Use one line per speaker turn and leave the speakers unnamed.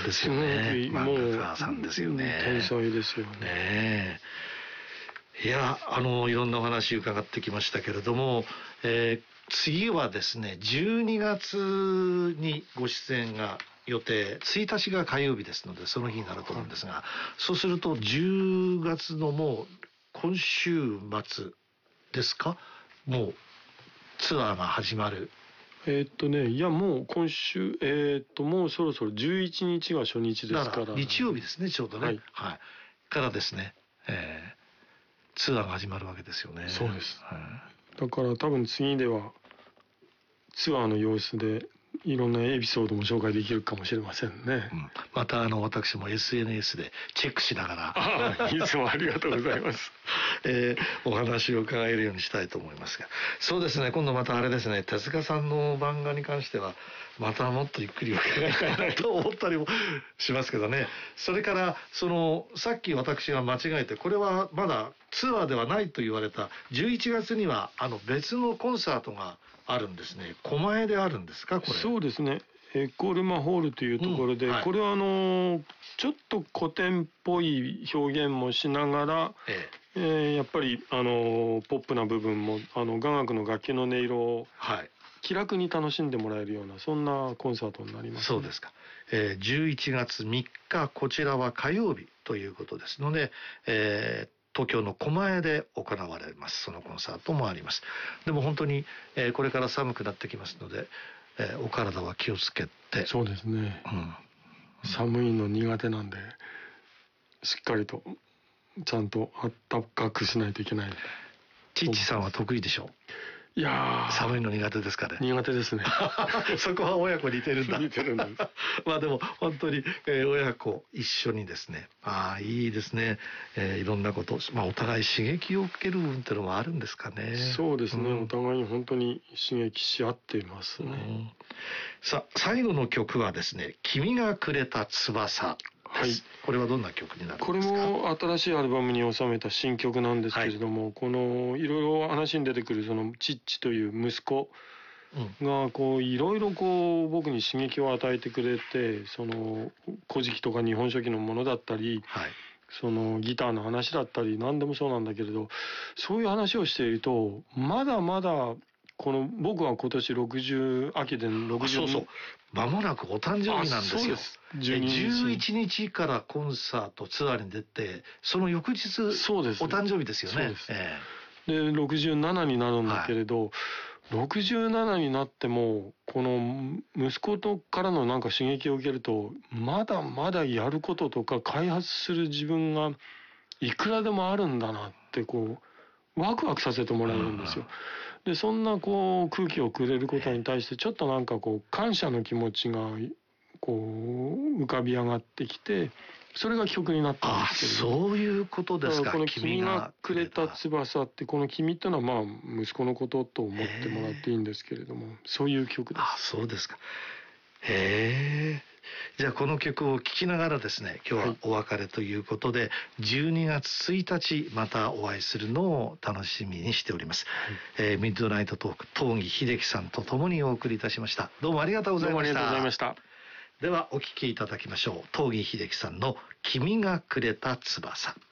んですよね。漫画家さんですよね。
天才ですよね。
いや、いろんなお話伺ってきましたけれども、次はですね、12月にご出演が予定、1日が火曜日ですので、その日になると思うんですが、そうすると10月のもう今週末ですか、もうツアーが始まる。
いやもう今週、もうそろそろ11日が初日ですから。
日曜日ですね、ちょうどね。はい。はい。からですね、ツアーが始まるわけですよね。
そうです。だから多分次ではツアーの様子でいろんなエピソードも紹介できるかもしれませんね。
また私も SNS でチェックしなが
らいつもありがとうございます。
お話を伺えるようにしたいと思いますが、そうですね、今度またあれですね、手塚さんの漫画に関してはまたもっとゆっくり伺いたいなと思ったりもしますけどね。それからさっき私が間違えて、これはまだツアーではないと言われた11月には別のコンサートがあるんですね。狛江であるんですか、これ。
そうですね、エコールマホールというところで、はい、これはちょっと古典っぽい表現もしながら、やっぱりポップな部分も雅楽の楽器の音色を気楽に楽しんでもらえるような、そんなコンサートになります、ね。
そうですか。11月3日、こちらは火曜日ということですので、東京の狛江で行われます。そのコンサートもあります。でも本当に、これから寒くなってきますので、お体は気をつけて。
そうですね。寒いの苦手なんで、しっかりとちゃんとあったかくしないといけない。
チッチさんは得意でしょう。
いや
寒いの苦手ですかね。
苦手ですね。
そこは親子似てるんだ。
似てるんです。
まあでも本当に、親子一緒にですね、いいですね、いろんなこと、お互い刺激を受ける部分っていうのもあるんですかね。
そうですね、お互いに本当に刺激し合っていますね。
さあ、最後の曲はですね、君がくれた翼。はい、これはどんな曲になるんですか？
これも新しいアルバムに収めた新曲なんですけれども、このいろいろ話に出てくるそのチッチという息子がいろいろ僕に刺激を与えてくれて、その古事記とか日本書紀のものだったり、そのギターの話だったり何でもそうなんだけれど、そういう話をしているとまだまだ僕は今年秋で60。
そうそう、間もなくお誕生日なんですよ。そうです。11日からコンサートツアーに出て、その翌日お誕生日ですよね。そうです。
で67になるんだけれど、67になってもこの息子からのなんか刺激を受けると、まだまだやることとか開発する自分がいくらでもあるんだなってワクワクさせてもらえるんですよ。でそんな空気をくれることに対してちょっとなんか感謝の気持ちが浮かび上がってきて、それが曲になったんですけど。
そういうことですか。
この君がくれた翼って、この君ってのは息子のことと思ってもらっていいんですけれども、そういう曲です。
そうですか。じゃあこの曲を聴きながらですね、今日はお別れということで、12月1日またお会いするのを楽しみにしております。ミッドナイトトーク、東儀秀樹さんと共にお送りいたしました。どうもありがとうございました。
どうもありがとうございました。
ではお聴きいただきましょう。東儀秀樹さんの君がくれた翼。